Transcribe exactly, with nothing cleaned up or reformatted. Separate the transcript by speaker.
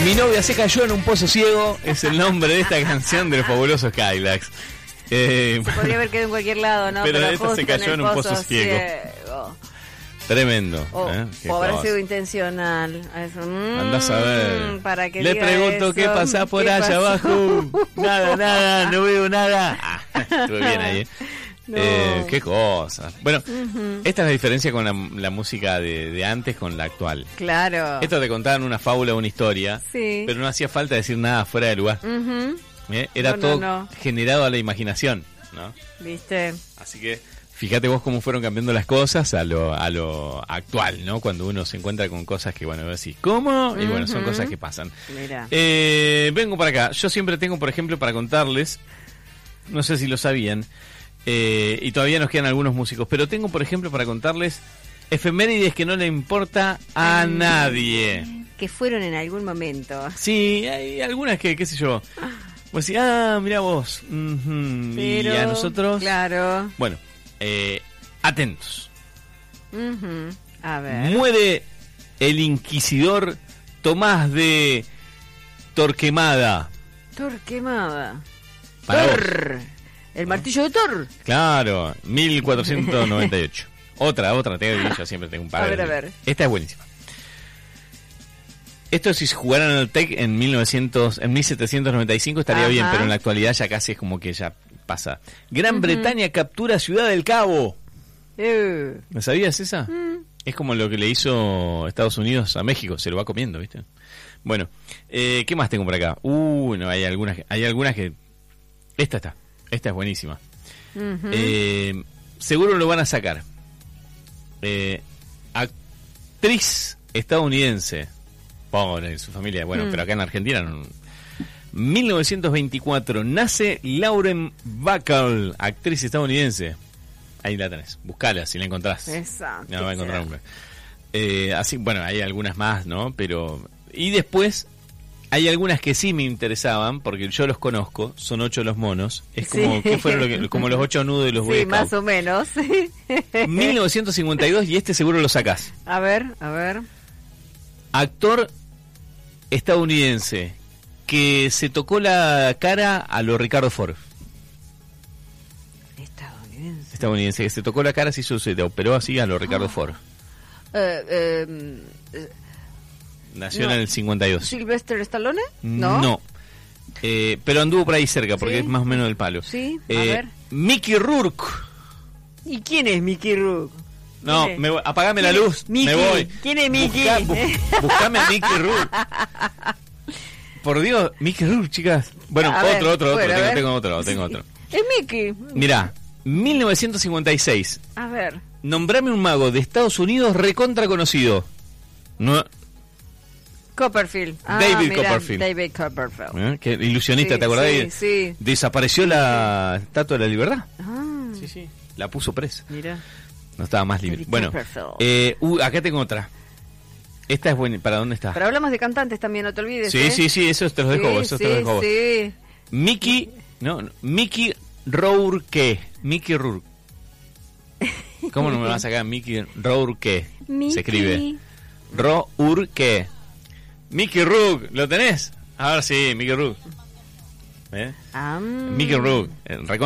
Speaker 1: Mi novia se cayó en un pozo ciego es el nombre de esta canción de los fabulosos Cadillacs. Eh,
Speaker 2: se podría haber quedado en cualquier lado, ¿no?
Speaker 1: Pero,
Speaker 2: pero
Speaker 1: esta se cayó en, en un pozo, pozo ciego. ciego. Tremendo.
Speaker 2: Oh,
Speaker 1: ¿eh?
Speaker 2: O habrá sido intencional. Eso. Mm,
Speaker 1: Andás a ver.
Speaker 2: Para que
Speaker 1: Le pregunto
Speaker 2: eso.
Speaker 1: qué pasa por allá pasó? abajo. Nada, nada, no veo nada. Ah, estuve bien ahí. ¿eh? No. Eh, qué cosa. Bueno, uh-huh. Esta es la diferencia con la, la música de, de antes con la actual.
Speaker 2: Claro.
Speaker 1: Esto te contaban una fábula o una historia,
Speaker 2: sí.
Speaker 1: Pero no hacía falta decir nada fuera de lugar.
Speaker 2: Uh-huh.
Speaker 1: ¿Eh? Era no, todo no, no. generado a la imaginación, ¿no?
Speaker 2: ¿Viste?
Speaker 1: Así que fíjate vos cómo fueron cambiando las cosas a lo, a lo actual, ¿no? Cuando uno se encuentra con cosas que, bueno, decís, ¿cómo? Uh-huh. Y bueno, son cosas que pasan.
Speaker 2: Mira.
Speaker 1: Eh, vengo para acá. Yo siempre tengo, por ejemplo, para contarles, no sé si lo sabían, Eh, y todavía nos quedan algunos músicos, pero tengo, por ejemplo, para contarles efemérides que no le importa a Ay, nadie.
Speaker 2: Que fueron en algún momento.
Speaker 1: Sí, hay algunas que, qué sé yo. Pues sí, ah, mirá vos. Uh-huh.
Speaker 2: Pero,
Speaker 1: y a nosotros.
Speaker 2: Claro.
Speaker 1: Bueno, eh, atentos.
Speaker 2: Uh-huh. A ver.
Speaker 1: Muere el inquisidor Tomás de Torquemada.
Speaker 2: Torquemada.
Speaker 1: Para
Speaker 2: Tor. Vos. El martillo de Thor.
Speaker 1: Claro, mil cuatrocientos noventa y ocho. Otra, otra, tengo, yo siempre tengo un par.
Speaker 2: A ver, a ver.
Speaker 1: Esta es buenísima. Esto si jugaran al T E C en mil novecientos, en mil setecientos noventa y cinco estaría Ajá. bien, pero en la actualidad ya casi es como que ya pasa. Gran uh-huh. Bretaña captura Ciudad del Cabo.
Speaker 2: Uh.
Speaker 1: ¿No sabías esa? Uh. Es como lo que le hizo Estados Unidos a México, se lo va comiendo, ¿viste? Bueno, eh, ¿qué más tengo por acá? Uh, no, hay algunas, hay algunas que... Esta está. Esta es buenísima.
Speaker 2: Uh-huh.
Speaker 1: Eh, seguro lo van a sacar. Eh, actriz estadounidense. Pobre, su familia. Bueno, mm. pero acá en Argentina no. mil novecientos veinticuatro nace Lauren Bacall, actriz estadounidense. Ahí la tenés. Buscala si la encontrás.
Speaker 2: Exacto.
Speaker 1: No va a encontrar un... eh, así, bueno, hay algunas más, ¿no? Pero... Y después... Hay algunas que sí me interesaban, porque yo los conozco, son ocho los monos. Es como, sí. ¿qué fueron lo que, como los ocho nudos de los Boy
Speaker 2: Sí,
Speaker 1: Scouts.
Speaker 2: más o menos.
Speaker 1: mil novecientos cincuenta y dos, y este seguro lo sacás.
Speaker 2: A ver, a ver.
Speaker 1: Actor estadounidense que se tocó la cara a lo Ricardo Ford.
Speaker 2: Estadounidense.
Speaker 1: Estadounidense, que se tocó la cara, se hizo, se operó así a lo Ricardo oh. Ford.
Speaker 2: Eh, eh, eh.
Speaker 1: Nació
Speaker 2: no.
Speaker 1: en el cincuenta y dos.
Speaker 2: ¿Sylvester Stallone? No.
Speaker 1: No. Eh, pero anduvo por ahí cerca, porque ¿Sí? es más o menos del palo.
Speaker 2: Sí, a
Speaker 1: eh,
Speaker 2: ver.
Speaker 1: Mickey Rourke.
Speaker 2: ¿Y quién es Mickey Rourke?
Speaker 1: No, me voy, apagame la luz,
Speaker 2: Mickey.
Speaker 1: me voy.
Speaker 2: ¿Quién es Mickey?
Speaker 1: Busca, bu, buscame a Mickey Rourke. Por Dios, Mickey Rourke, chicas. Bueno,
Speaker 2: a
Speaker 1: otro,
Speaker 2: ver,
Speaker 1: otro,
Speaker 2: bueno,
Speaker 1: otro, tengo, tengo otro, tengo
Speaker 2: sí.
Speaker 1: otro.
Speaker 2: Es Mickey.
Speaker 1: Mirá, mil novecientos cincuenta y seis.
Speaker 2: A ver.
Speaker 1: Nombrame un mago de Estados Unidos recontra conocido. No...
Speaker 2: Copperfield. Ah,
Speaker 1: David
Speaker 2: mirá,
Speaker 1: Copperfield.
Speaker 2: David Copperfield.
Speaker 1: ¿Eh? Que ilusionista,
Speaker 2: sí,
Speaker 1: ¿te acordás?
Speaker 2: Sí, sí.
Speaker 1: Desapareció la sí. Estatua de la Libertad.
Speaker 2: Ah.
Speaker 1: Sí, sí. La puso presa.
Speaker 2: Mira.
Speaker 1: No estaba más libre.
Speaker 2: David
Speaker 1: bueno, eh, uh, acá tengo otra. Esta es buena. ¿Para dónde está?
Speaker 2: Pero hablamos de cantantes también, no te olvides.
Speaker 1: Sí,
Speaker 2: ¿eh?
Speaker 1: sí, sí, eso te los dejo
Speaker 2: sí,
Speaker 1: vos. Eso
Speaker 2: sí,
Speaker 1: te los dejo vos.
Speaker 2: Sí.
Speaker 1: Mickey, no, no, Mickey Rourke. Mickey Rourke. ¿Cómo no me vas a sacar Mickey Rourke?
Speaker 2: Mickey.
Speaker 1: Se escribe Rourke. Mickey Rourke, ¿lo tenés? Ahora sí, Mickey Rourke. ¿Eh?
Speaker 2: Um.
Speaker 1: Mickey Rourke.